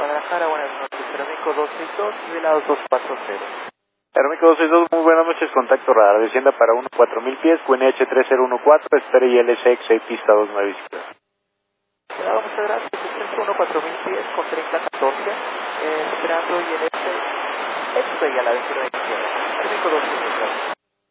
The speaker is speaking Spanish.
Guadalajara, buenas noches. Ceramico 262, nivelados 240. Ceramico 262, muy buenas noches, contacto radar, descienda para 1-4000 pies, QNH 3014, espere y LSX, pista 29 izquierda. Muchas gracias, centro 1-4000 pies con 3014, esperando y el este, y a la 29 izquierda. Ceramico 262.